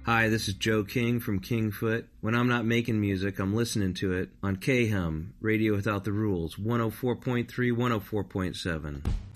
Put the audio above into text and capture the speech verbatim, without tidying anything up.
Hi, this is Joe King from Kingfoot. When I'm not making music, I'm listening to it on K H U M, Radio Without the Rules, one oh four point three, one oh four point seven.